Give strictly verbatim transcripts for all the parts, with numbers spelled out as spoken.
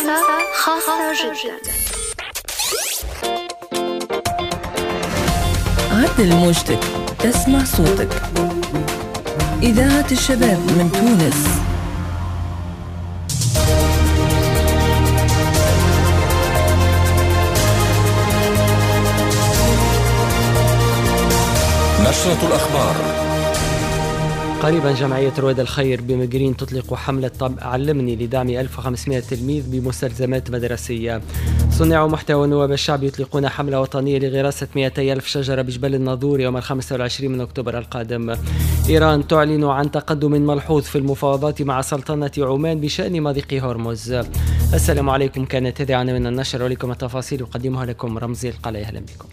همسة خاصة جدا. عدل موجتك، اسمع صوتك. إذاعة الشباب من تونس. نشرة الأخبار. قريبا جمعية رواد الخير بمقرين تطلق حملة علمني لدعم ألف وخمسمائة تلميذ بمستلزمات مدرسية. صناع محتوى نواب الشعب يطلقون حملة وطنية لغراسة مئتي ألف شجرة بجبل الناظور يوم الخامس والعشرين من أكتوبر القادم. إيران تعلن عن تقدم ملحوظ في المفاوضات مع سلطنة عمان بشأن مضيق هرمز. السلام عليكم، كانت هذه عناوين النشر ولكم التفاصيل يقدمها لكم رمزي القلعي. أهلا بكم.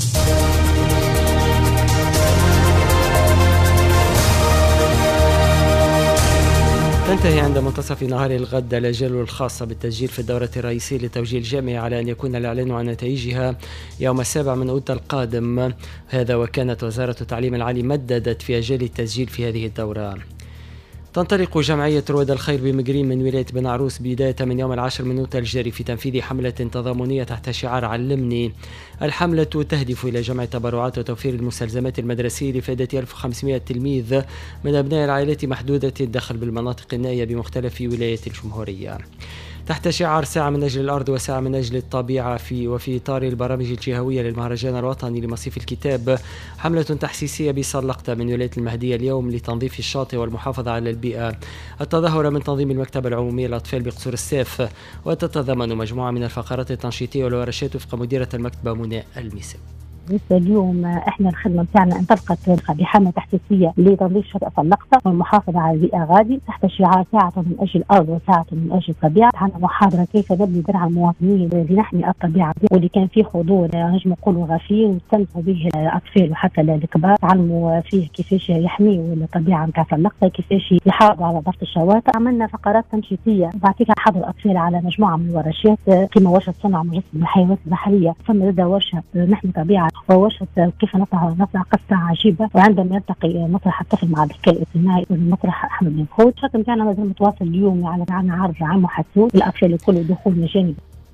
تنتهي عند منتصف نهار الغد الأجال الخاصة بالتسجيل في الدورة الرئيسية لتوجيه الجامعة على أن يكون الإعلان عن نتائجها يوم السابع من أوت القادم. هذا وكانت وزارة التعليم العالي مددت في أجال التسجيل في هذه الدورة. تنطلق جمعية رواد الخير بمقرين من ولاية بن عروس بداية من يوم العاشر من أوت الجاري في تنفيذ حملة تضامنية تحت شعار علمني. الحملة تهدف إلى جمع تبرعات وتوفير المستلزمات المدرسية لفائدة ألف وخمسمائة تلميذ من أبناء العائلات محدودة الدخل بالمناطق النائية بمختلف ولايات الجمهورية. تحت شعار ساعة من أجل الأرض وساعة من أجل الطبيعة في وفي إطار البرامج الجهوية للمهرجان الوطني لمصيف الكتاب، حملة تحسيسية بصلقتة من ولاية المهدية اليوم لتنظيف الشاطئ والمحافظة على البيئة. التظاهرة من تنظيم المكتبة العمومية للأطفال بقصور السيف، وتتضمن مجموعة من الفقرات التنشيطية والورشات وفق مديرة المكتبة منى الميسي. اليوم احنا الخدمه بتاعنا انطلقت بحمله تحسيسيه لتنظيف شاطئ فلقطه والمحافظه على البيئه غادي تحت شعار ساعه من اجل الارض وساعه من اجل الطبيعه. عندنا محاضره كيف نبني درع المواطنين لنحمي الطبيعه، واللي كان فيه حضور نجم نقولوا غفير واستمتعوا به الاطفال وحتى الكبار، تعلموا فيه كيفاش يحميوا الطبيعه نتاع فلقطه، كيفاش يحافظوا على ضبط الشواطئ. عملنا فقرات تنشيطيه بعطيك حضر الاطفال على مجموعه من الورشات كما ورشه صنع مجسم الحيوانات البحريه، ثم لدى ورشه نحمي طبيعه وورشة كيف نطلع نطلع قصة عجيبة، وعندما يلتقي مطرح الطفل مع الذكاء الاصطناعي والمطرح أحمد بن خود. الشكل بتاعنا مازال متواصل اليوم على عن عرض عام وحسون الأطفال الكل دخول مجاني.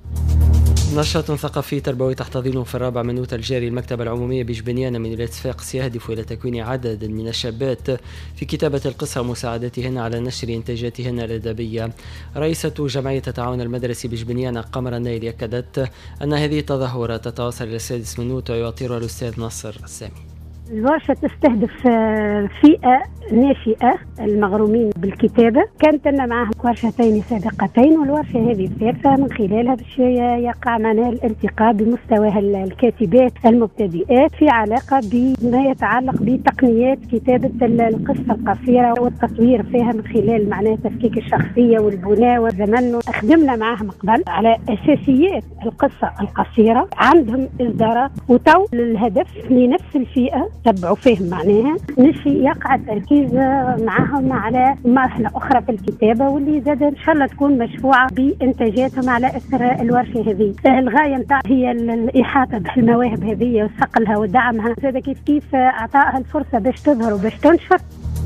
نشاط ثقافي تربوي تحتضنه في الرابع من أوت الجاري المكتبة العمومية بجبنيانة من ولاية صفاقس، يهدف إلى تكوين عدد من الشابات في كتابة القصة ومساعدتهن على نشر إنتاجاتهن الأدبية. رئيسة جمعية التعاون المدرسي بجبنيانة قمر النيل أكدت أن هذه التظاهرة تتواصل إلى السادس من أوت ويعطيها الأستاذ ناصر السامي. الورشة تستهدف فئة ناشئة المغرومين بالكتابة. كانت لنا معهم ورشتين سابقتين، والورشة هذه الثالثة من خلالها باش يقع معنا الارتقاء بمستوى الكاتبات المبتدئات في علاقة بما يتعلق بتقنيات كتابة القصة القصيرة والتصوير فيها من خلال معناه تفكيك الشخصية والبناء والزمن. خدمنا معهم قبل على أساسيات القصة القصيرة، عندهم إصدارات، وتو الهدف لنفس الفئة تبعوا فيهم معناها نشي يقع التركيز معهم على مرحلة أخرى في الكتابة، واللي زاد إن شاء الله تكون مشفوعة بإنتاجاتهم على أثر الورشة هذه. الغاية نتاع هي الإحاطة بالمواهب هذه وصقلها ودعمها، زاد كيف كيف أعطائها الفرصة باش تظهر وباش تنشر.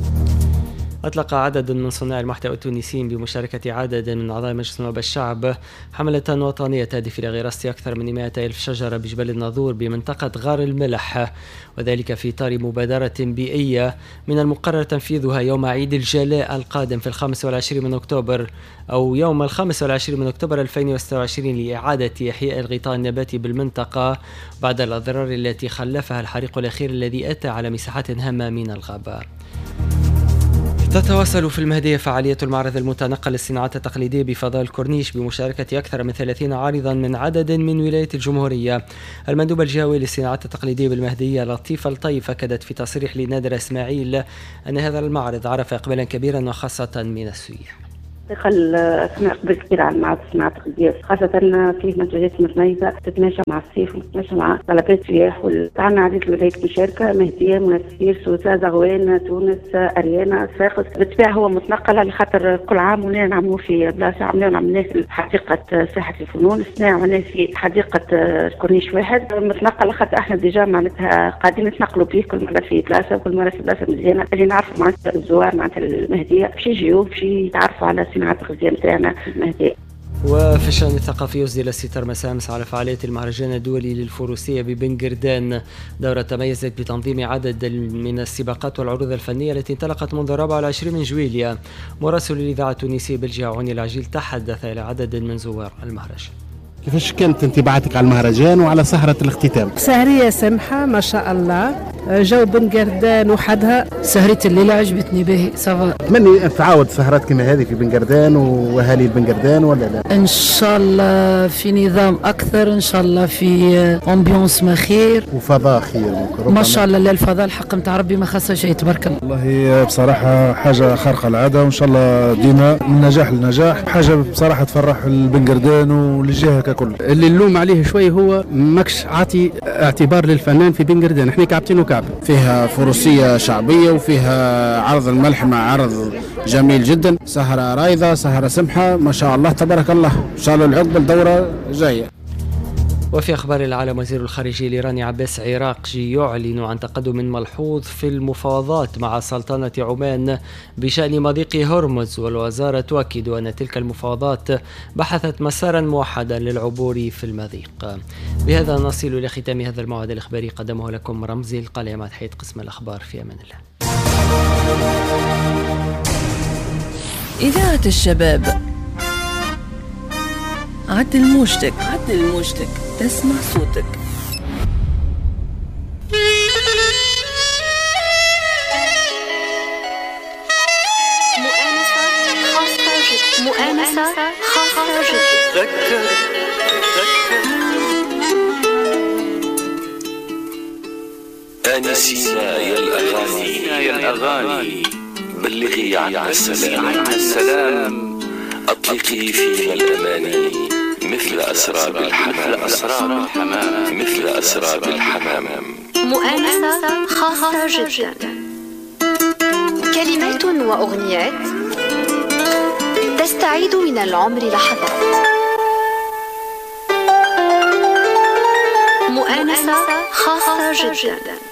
أطلق عدد من صناع المحتوى التونسيين بمشاركة عدد من أعضاء مجلس نواب الشعب حملة وطنية تهدف إلى غراسة أكثر من مئة ألف شجرة بجبل الناظور بمنطقة غار الملح، وذلك في إطار مبادرة بيئية من المقرر تنفيذها يوم عيد الجلاء القادم في الخامس والعشرين من أكتوبر أو يوم الخامس والعشرين من أكتوبر ألفين وستة وعشرين لإعادة إحياء الغطاء النباتي بالمنطقة بعد الأضرار التي خلفها الحريق الأخير الذي أتى على مساحات هامة من الغابة. تتواصل في المهدية فعالية المعرض المتنقل للصناعات التقليدية بفضاء الكورنيش بمشاركة أكثر من ثلاثين عارضا من عدد من ولاية الجمهورية. المندوبة الجهوية للصناعات التقليدية بالمهدية لطيفة الطيف أكدت في تصريح لنادر إسماعيل أن هذا المعرض عرف إقبالا كبيرا وخاصة من السياح. دخل أسماء إقبال كبير على المعرض الصناعات التقليدية، خاصة فيه منتجات متميزة تتماشى مع الصيف وتتماشى مع طلبات السياح. وعندنا عديد الولايات مشاركة: مهدية، منسير، سوسة، زغوان، تونس، أريانا، صفاقس. بالطبع هو متنقل على خاطر كل عام ولينا نعملوا في بلاصة. عملنا عملناه في حديقة ساحة الفنون، السنة عملناه في حديقة كورنيش واحد. متنقل خاطر احنا ديجا معناتها قاعدين نتنقلوا به كل مرة في بلاصة، وكل مرة في بلاصة مزيانة اللي نعرفوا معناتها الزوار معناتها المهدية باش يجيو باش يتعرفوا على صناعة الغذاء نتاعنا في المهدية. وفي الشأن الثقافي يسدل الستار مساء أمس على فعالية المهرجان الدولي للفروسية ببنجردان، دورة تميزت بتنظيم عدد من السباقات والعروض الفنية التي انطلقت منذ الرابع والعشرين من جويليا. مراسل الإذاعة التونسية بلجيا عوني العجيل تحدث إلى عدد من زوار المهرجان. كيفاش كانت انطباعاتك على المهرجان وعلى سهرة الاختتام؟ سهرية سمحة ما شاء الله، جو بنجردان وحدها. سهرة الليلة عجبتني باهي صافا. تمني أن تعاود سهرات كما هذه في بنجردان واهالي بنجردان ولا لا؟ ان شاء الله في نظام اكثر، ان شاء الله في امبيونس ما خير وفضاء خير ما شاء الله. لا الفضاء الحق نتاع ربي ما خاصه شيء تبارك الله. والله بصراحة حاجة خارقة العادة، وان شاء الله ديما من نجاح لنجاح. حاجة بصراحة تفرح البنجردان والجهة ككل. اللي نلوم عليه شوي هو ماكش عاطي اعتبار للفنان في بنجردان، احنا كعبتين وكعب. فيها فروسية شعبية وفيها عرض الملحمة، عرض جميل جدا، سهرة رايضة، سهرة سمحة ما شاء الله تبارك الله. ان شاء الله العقبة الدورة جاية. وفي أخبار العالم، وزير الخارجية الإيراني عباس عراقجي يعلن عن تقدم ملحوظ في المفاوضات مع سلطنة عمان بشأن مضيق هرمز، والوزارة تؤكد أن تلك المفاوضات بحثت مسارا موحدا للعبور في المضيق. بهذا نصل إلى ختام هذا الموعد الإخباري، قدمه لكم رمزي القلعي مع تحية قسم الأخبار. في أمان الله. إذاعة الشباب، عدل موجتك عدل موجتك تسمع صوتك. مؤانسة خاصة جدا. مؤانسة خاصة جدا. ذكر ذكر آنسينا يا الأغاني يا الأغاني بلغي عنا السلام، أطلقي فينا الأماني مثل أسراب الحمام، مثل أسراب الحمام. مؤانسة خاصة جدا. كلمات وأغنيات تستعيد من العمر لحظات. مؤانسة خاصة جدا.